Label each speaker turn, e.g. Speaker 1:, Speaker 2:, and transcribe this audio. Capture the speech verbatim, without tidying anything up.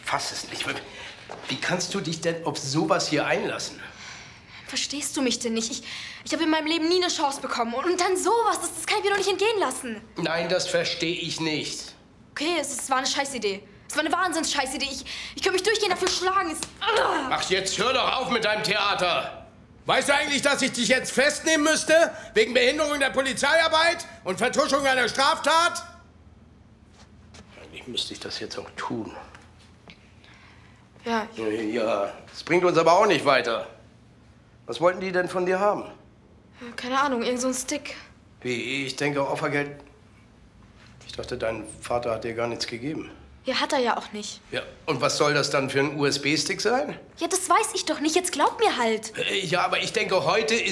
Speaker 1: fass es nicht. Wie kannst du dich denn auf sowas hier einlassen?
Speaker 2: Verstehst du mich denn nicht? Ich, ich habe in meinem Leben nie eine Chance bekommen. Und, und dann sowas, das, das kann ich mir doch nicht entgehen lassen.
Speaker 1: Nein, das verstehe ich nicht.
Speaker 2: Okay, es, es war eine Scheißidee. Es war eine Wahnsinns-Scheißidee. Ich, ich könnte mich durchgehend dafür schlagen. Es, uh.
Speaker 1: Ach, jetzt hör doch auf mit deinem Theater. Weißt du eigentlich, dass ich dich jetzt festnehmen müsste? Wegen Behinderung der Polizeiarbeit und Vertuschung einer Straftat? Eigentlich müsste ich das jetzt auch tun.
Speaker 2: Ja.
Speaker 1: Ja, das bringt uns aber auch nicht weiter. Was wollten die denn von dir haben?
Speaker 2: Keine Ahnung, irgend so ein Stick.
Speaker 1: Wie, ich denke Opfergeld. Ich dachte, dein Vater hat dir gar nichts gegeben.
Speaker 2: Ja, hat er ja auch nicht.
Speaker 1: Ja, und was soll das dann für ein U S B-Stick sein?
Speaker 2: Ja, das weiß ich doch nicht. Jetzt glaub mir halt.
Speaker 1: Äh, Ja, aber ich denke, heute ist